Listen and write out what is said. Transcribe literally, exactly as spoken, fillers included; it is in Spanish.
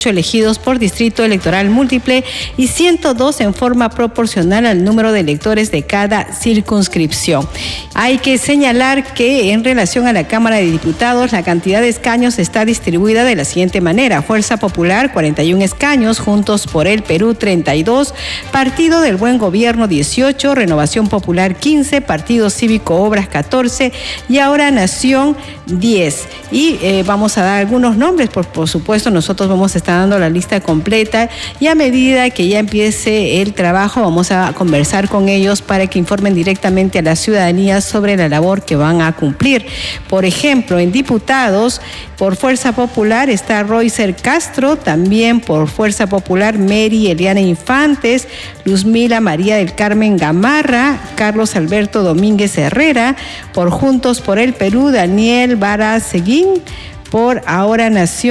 elegidos por distrito electoral múltiple y ciento dos en forma proporcional al número de electores de cada circunscripción. Hay que señalar que en relación a la Cámara de Diputados, la cantidad de escaños está distribuida de la siguiente manera: Fuerza Popular, cuarenta y un escaños, Juntos por el Perú, treinta y dos, Partido del Buen Gobierno, dieciocho, Renovación Popular, quince, Partido Cívico Obras, catorce y ahora Nación, diez. Y eh, vamos a dar algunos nombres, por, por supuesto nosotros vamos a estar dando la lista completa y a medida que ya empiece el trabajo vamos a conversar con ellos para que informen directamente a la ciudadanía sobre la labor que van a cumplir. Por ejemplo, en diputados, por Fuerza Popular está Roycer Castro, también por Fuerza Popular Mary Eliana Infantes, Luzmila María del Carmen Gamarra, Carlos Alberto Domínguez Herrera, por Juntos por el Perú Daniel Vara Seguín, por Ahora Nación